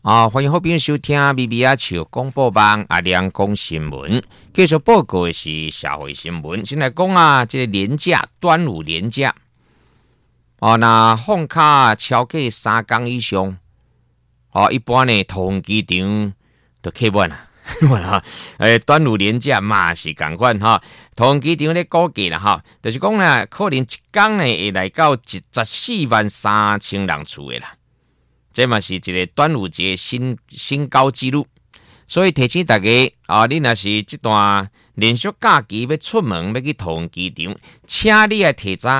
欢迎好朋友收听咪咪啊笑广播网阿亮讲新闻，继续报告的是社会新闻。先来讲啊，这个连假端午连假，那放假超过3天以上，一般呢桃机场就客满啦。端午连假嘛是同款哈，桃机场咧估计啦哈，就是讲啦，可能一天呢会来到143000人次的啦。这嘛是一个端午节新高纪录，所以提醒大家你若是这段连续假期要出门要去桃园机场，请你提早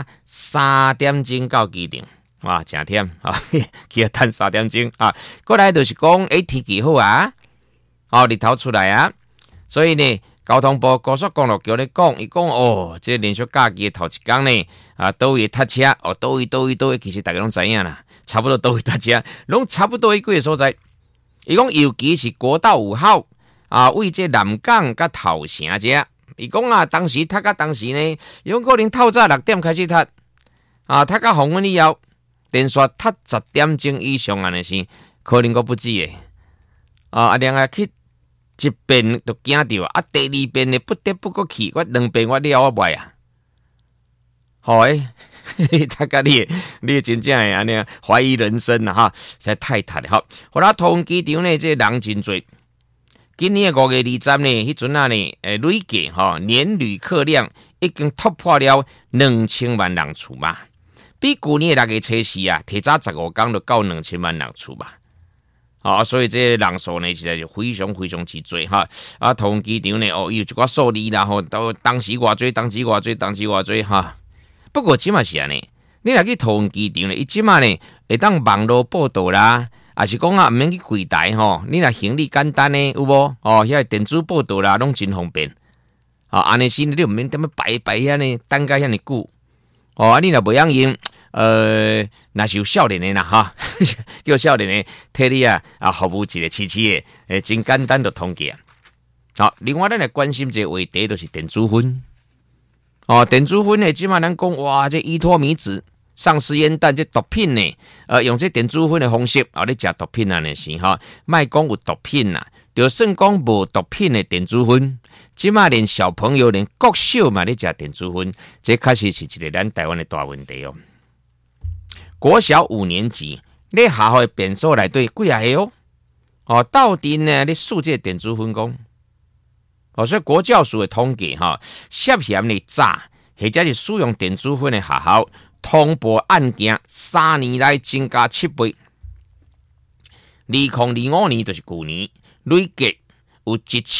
3点钟到机场，哇，真忝去等3点钟啊。过来就是讲，天气好啊，日头出来啊，所以呢，交通部高速公路局咧讲，伊讲这连续假期的头一天呢，倒位塞车，倒位，其实大家拢知影啦。差不多都会大家，拢差不多一个所在。伊讲，尤其是国道5号为这南港甲头城这，伊讲当时塞到当时呢，伊讲可能透早6点开始塞，塞到黄昏以后，连续塞10点钟以上安尼是，可能个不止诶。另去一遍就惊到，第2遍呢不得不过去，我2遍我了不袂啊。好诶。大家你真正会安尼怀疑人生啦哈，实在太塌了哈。好啦，桃园机场呢，这人真多。今年的5月20日呢，迄阵呢，累计年旅客量已经突破了2000万人次嘛，比去年的6月14啊，提早15天就到2000万人次嘛。所以这人数呢，实在是非常非常之多哈。桃园机场呢，有一寡数字啦，到当时偌多哈。不过即嘛是安尼，你若去桃园机场咧，伊即嘛呢会当网络报道啦，也是讲毋免去柜台你若行李简单呢，有无？遐电子报道啦，拢真方便。安尼是你毋免踮咧排遐呢，等甲遐尼久。你若袂用，若是有少年的啦哈，叫少年的替你服务一个市的，真简单就通过。另外咱来关心一个话题，就是电子烟。电子烟呢，即马咱讲哇，这依托米子上试烟弹这毒品呢，用这电子烟的方式你食毒品呢是莫讲有毒品啦，就算讲无毒品的电子烟，即马连小朋友连国小嘛咧食电子烟，这确实是一个咱台湾的大问题哦。国小5年级咧学校的便所内底几啊个到底呢咧数这电子烟讲。所以国教署的统计涉嫌的诈或者是使用电子烟的学校，通报案件3年来增加7倍。2025年就是去年，累计有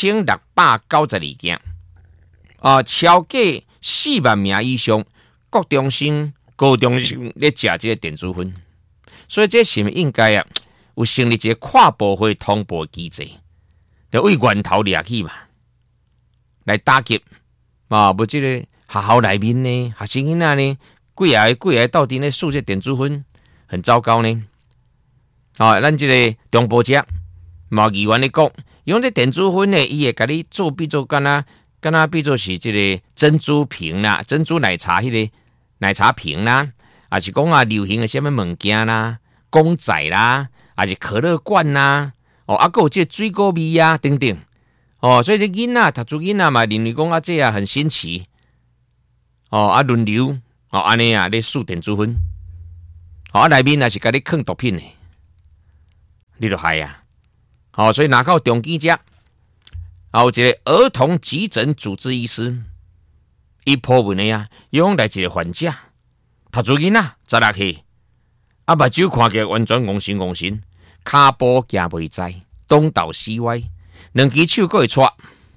1692件，超过4万名以上高中生咧食这个电子烟，所以这是不是应该有成立一个跨部会通报机制，就为源头掠起嘛？来打击不这个学校内面呢，学生囡仔呢，几个到底咧使这电子烟，很糟糕呢。咱这个中部者，议员咧讲，用这电子烟呢，伊会甲你做比做干那比做是这个珍珠瓶啦，珍珠奶茶个奶茶瓶啦，还是讲流行的什么物件啦，公仔啦，还是可乐罐啦，还有这水果味啊等等。所以这囡仔读书囡仔嘛，认为讲这很新奇。轮流安尼咧使电子烟，内面也是甲你藏毒品的，你就害啊！所以哪靠中基者，有一个儿童急诊主治医师，伊破文的伊讲来一个患者，读书囡仔16岁，目睭看起来完全戆神，骹步行袂知，东倒西歪。2只手还会扯，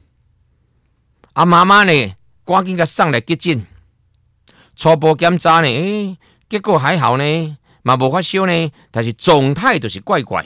妈妈呢赶紧甲送来急诊，初步检查呢，结果还好呢，嘛无发烧呢，但是状态就是怪怪。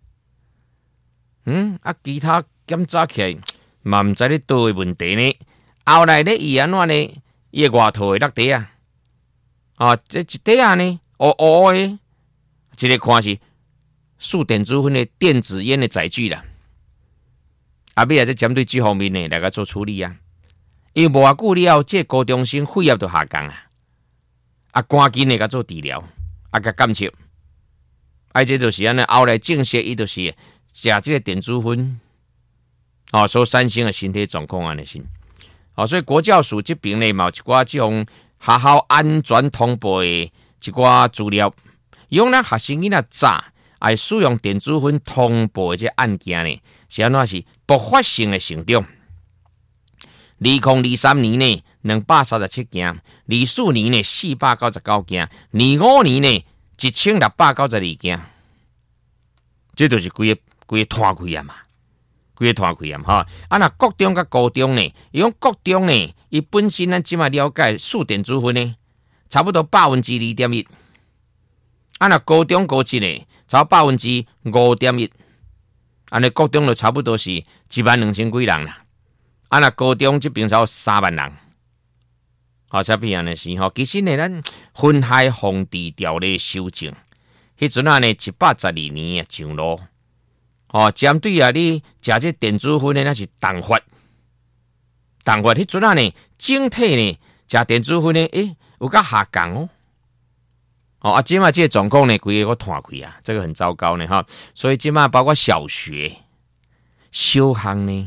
其他检查起来嘛毋知咧倒位问题呢。后来咧伊安怎呢？伊个外套会落地这一底呢，黑的，一个看是数电子烟的电子烟的载具啦。尾也在针对这方面呢来个做处理啊。因为无偌久了，这高中生血压就下降赶紧的甲做治疗，甲监测。 这就是安尼后来证实，伊就是食这个电子烟，所产生的身体状况安尼是。所以国教署这边呢，有一寡这种学校安全通报的一寡资料，伊讲咱学生囡仔早爱使用电子烟通报的这案件呢，是安怎是爆发性的成长。2023年呢237件，24年呢499件，25年呢1692件，这就是规个摊开啊嘛，规个摊开啊哈。那国中甲高中呢，伊讲国中呢，伊本身咱即马了解数电子烟呢，差不多2.1%。那高中高职呢，差不多5.1%。安尼国中就差不多是12000几人啦。那高中这边才有3万人，差不多安尼是吼。其实呢，咱烟害防治条例修正，迄阵呢182年上路，针对你食这电子烟呢，那是重罚。迄阵呢，整体呢食电子烟呢，有甲下降哦。即马这个状况呢，规个摊开啊，这个很糟糕呢哈。所以即马包括小学、小学呢。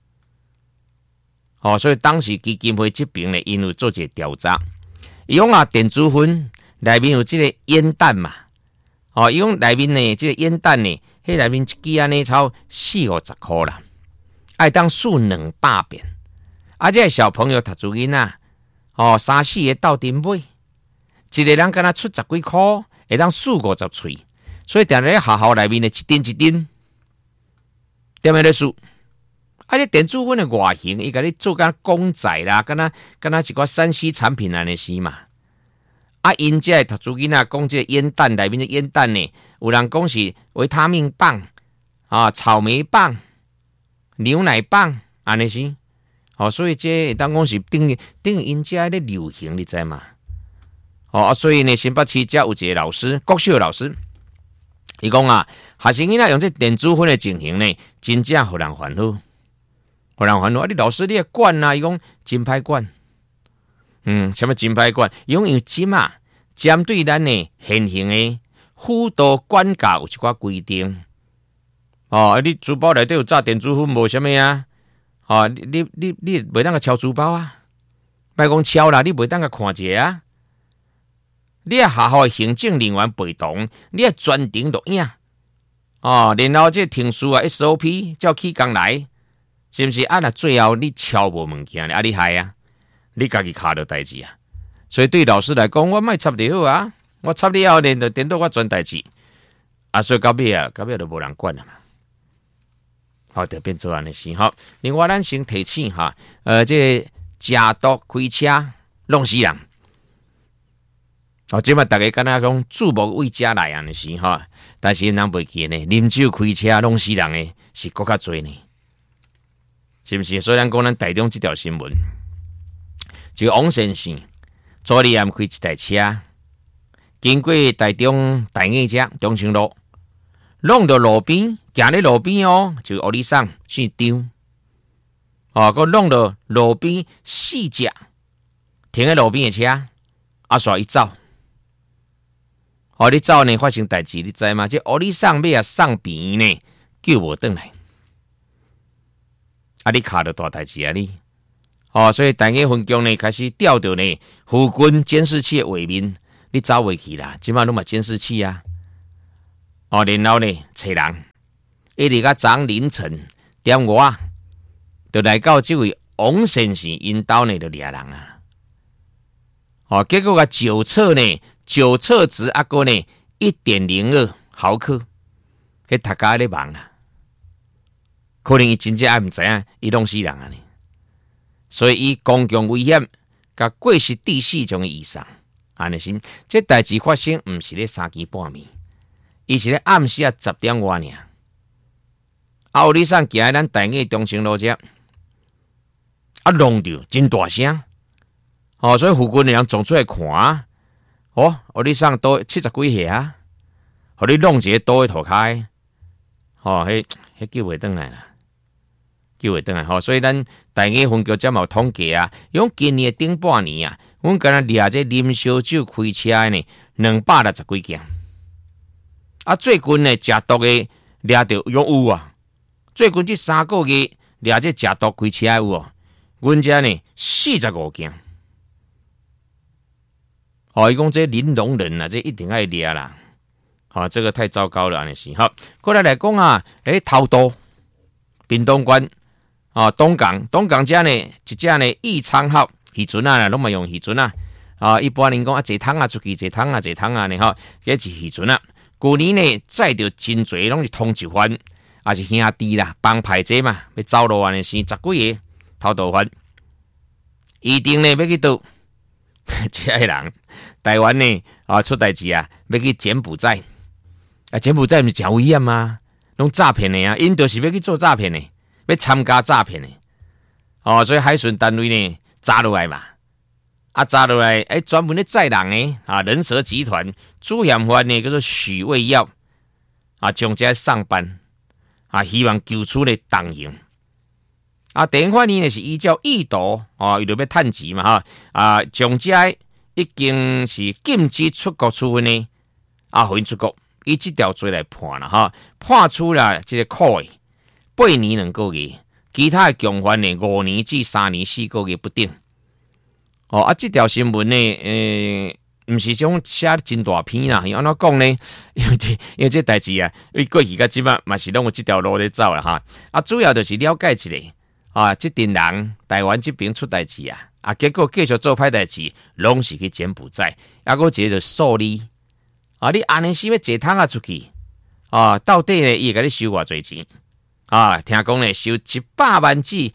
所以当时基金会这边呢，因为做一个调查，伊讲电子烟内面有这个烟弹嘛，伊讲内面呢，这个烟弹呢，迄内面一支安尼超40-50块啦，爱当数200遍，这个小朋友读书囡仔，3-4个斗阵买，一个人敢若出10几块，会当40-50喙，所以定在学校内面呢，一丁一丁，踮咧数。这电子烟的外形，伊甲你做甲公仔啦，敢若一寡3C 产品安尼是嘛？因这读书囡仔讲这烟弹内面的烟弹呢，有人讲是维他命棒草莓棒、牛奶棒安尼是。所以这当讲是等因这咧流行，你知嘛？所以呢，新北市遮有一个老师，国小老师，伊讲学生囡仔用这电子烟的情形呢，真正互人烦恼。互人烦恼，你老师你管伊讲真歹管。什么真歹管？伊讲因即马针对咱的现行的辅导管教有一寡规定。你书包内底有炸电子烟，无啥物啊？你袂当个抄书包啊？莫讲抄啦，你袂当个看者啊？你学校的行政人员陪同，你专程录影。然后这停书SOP 照起工来。是不是若最后你抄无物件你害啊？你家己卡到代志啊！所以对老师来讲，我莫插就好啊！我插你后面就颠倒我全代志所以到尾就无人管了嘛。就变做安尼是好。另外，咱先提醒这假毒开车弄死人。即马大家敢若讲注目为家来安尼是但是人袂记呢，啉酒开车弄死人的是更较多呢。是不是？所以咱讲咱台中这条新闻，就王先生昨日暗开一台车，经过台中大雅遮中清路，弄到路边，行咧路边就乌里送姓张，佮弄到路边4只停喺路边的车，煞伊走，你走呢发生代志，你知吗？这乌里送尾送边呢，叫无转来。你卡到大代志啊你，所以大家分局呢开始调到呢附近监视器的画面，你走袂去啦，即马拢嘛监视器啊，然后呢找人，一直到昨凌晨1:5，就来到这位王先生因兜呢就抓人啊，结果个酒测值个呢1.02毫克，迄大家咧忙啊。可能伊真正毋知影，伊弄死人啊呢，所以伊公共危险，甲过失致死种以上，安尼是。这代志发生毋是咧3更半暝，伊是咧暗时10:外尔。有你上行喺咱大雅中清路遮，弄着真大声，所以附近的人撞出来看啊，有你上倒70几下，互你弄一个倒喺涂骹，迄叫袂转来啦。所以咱大雅分局才有统计啊，用今年顶半年啊，阮敢若掠这啉烧酒开车的呢260几件， 啊，最近呢，食毒的掠到有啊，最近这3个月掠这食毒开车有哦，阮遮呢45件。哦，伊讲这林龙人啊，这一定爱掠啦。好，这个太糟糕了，安尼是好。过来讲啊，头都屏东县啊，东港遮呢，一只呢益昌号渔船啊，拢嘛用渔船啊。啊，一般人讲啊，坐桶啊出去，坐桶啊呢吼，这是渔船啊。去年呢载着真侪，拢是通缉犯，也是兄弟啦，帮派者嘛，要走路安尼是10几个偷渡犯。预定呢要去倒，这个人台湾呢啊出代志啊，要去柬埔寨。啊，柬埔寨毋是真危险吗？拢诈骗的啊，因就是要去做诈骗的，要参加诈骗的。哦，所以海巡单位呢抓落来嘛，啊抓落来，专门咧载人的啊，人蛇集团主嫌犯呢叫做许卫耀啊，将这上班啊，希望救出咧当刑。啊，电话呢是依照意图哦，伊就要趁钱嘛哈啊，将这已经是禁止出国处分呢啊，互因出国。以这条罪来判了哈，判出了这个苦的8年2个月，其他的共犯呢5年至3年4个月不定。哦啊，这条新闻呢，不是种写真大篇啦，安怎讲呢？因为这代志啊，过去到即嘛，嘛是拢有这条路咧走啦哈。啊，主要就是了解一下啊，这群人台湾这边出代志啊，啊，结果继续做歹代志，拢是去柬埔寨，啊，个一个就受理。啊！你安尼是要坐桶啊出去啊？到底呢？伊会甲你收偌济钱啊？听讲呢，收100万至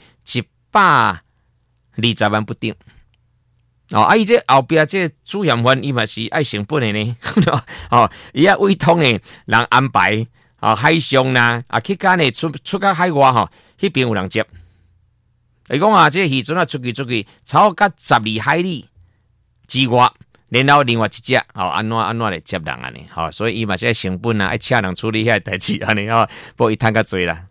120万不定。哦，啊！伊这后壁这主嫌犯伊嘛是爱成本的呢。哦，伊啊委托呢人安排啊海上啦啊去甲呢出到海外吼，迄边有人接。伊讲啊，这渔船啊出去，超过12海里之外。然后另外一只安怎来接人安尼，所以伊嘛是成本啊，爱请人处理遐代志安尼不过伊趁较济啦。